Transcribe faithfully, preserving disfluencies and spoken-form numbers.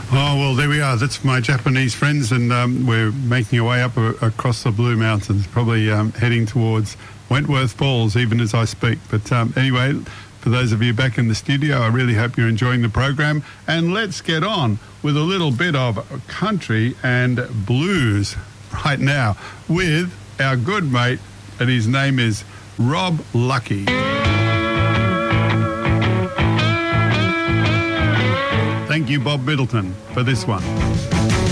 Oh, well, there we are. That's my Japanese friends, and um, we're making our way up a, across the Blue Mountains, probably um, heading towards Wentworth Falls even as I speak. But um, anyway, for those of you back in the studio, I really hope you're enjoying the program. And let's get on with a little bit of country and blues right now with our good mate, and his name is Rob Lucky. Thank you, Bob Middleton, for this one.